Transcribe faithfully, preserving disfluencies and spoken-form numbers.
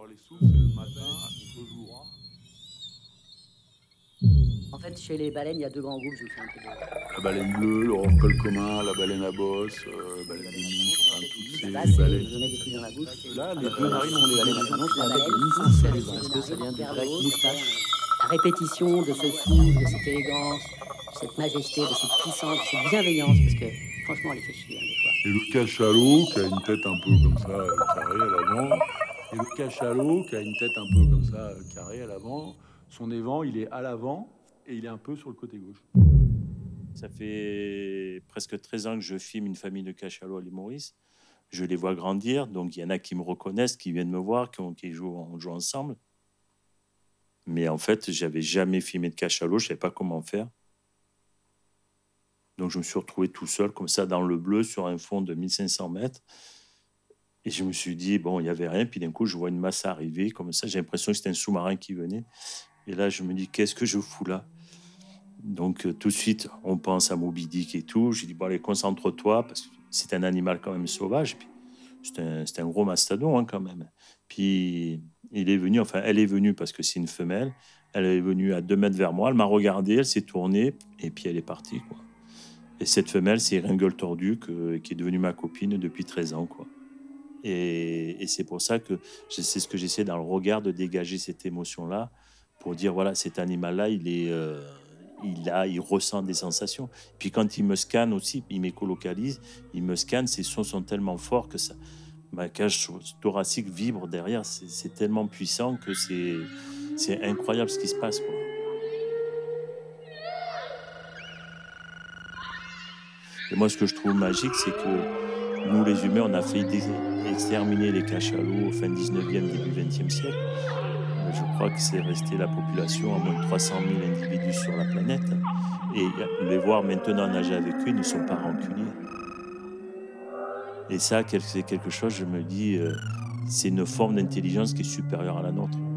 les souffles, c'est le matin à contre-jour. En fait, chez les baleines, il y a deux grands groupes, je vous fais un peu de... La baleine bleue, le rorqual commun, la baleine à bosse, euh, baleine des mouches, enfin toutes ces Là, c'est baleines. je mets des trucs dans la bouche. Là, les deux narines ont les La baleines. baleine, la baleine, c'est les Est-ce que ça vient du grec moustache? La répétition de ce souffle, de cette élégance, de cette majesté, de cette puissance, de cette bienveillance, parce que franchement, elle les fait chier hein, des fois. Et le cachalot qui a une tête un peu comme ça, euh, carrée à l'avant. Et le cachalot qui a une tête un peu comme ça, euh, carrée à l'avant. Son évent, il est à l'avant et il est un peu sur le côté gauche. Ça fait presque treize ans que je filme une famille de cachalots à l'île Maurice. Je les vois grandir, donc il y en a qui me reconnaissent, qui viennent me voir, qui, ont, qui jouent, on joue ensemble. Mais en fait, j'avais jamais filmé de cachalot, je savais pas comment faire. Donc je me suis retrouvé tout seul, comme ça, dans le bleu, sur un fond de mille cinq cents mètres. Et je me suis dit, bon, il n'y avait rien. Puis d'un coup, je vois une masse arriver, comme ça. J'ai l'impression que c'était un sous-marin qui venait. Et là, je me dis, qu'est-ce que je fous là? Donc euh, tout de suite, on pense à Moby Dick et tout. J'ai dit, bon, allez, concentre-toi, parce que c'est un animal quand même sauvage. Puis, c'est, un, c'est un gros mastodon hein, quand même. Puis il est venu, enfin, elle est venue parce que c'est une femelle. Elle est venue à deux mètres vers moi. Elle m'a regardé, elle s'est tournée, et puis elle est partie, quoi. Et cette femelle, c'est Ringueule Tordue, que, qui est devenue ma copine depuis treize ans, quoi. Et, et c'est pour ça que c'est ce que j'essaie dans le regard de dégager cette émotion-là pour dire voilà, cet animal-là, il est, euh, il a, il ressent des sensations. Puis quand il me scanne aussi, il m'écolocalise, il me scanne, ses sons sont tellement forts que ça, ma cage thoracique vibre derrière. C'est, c'est tellement puissant que c'est, c'est incroyable ce qui se passe, quoi. Et moi, ce que je trouve magique, c'est que nous, les humains, on a failli exterminer les cachalots au fin dix-neuvième, début vingtième siècle. Je crois que c'est resté la population à moins de trois cent mille individus sur la planète. Et les voir maintenant nager avec eux, ils ne sont pas rancuniers. Et ça, c'est quelque chose, je me dis, c'est une forme d'intelligence qui est supérieure à la nôtre.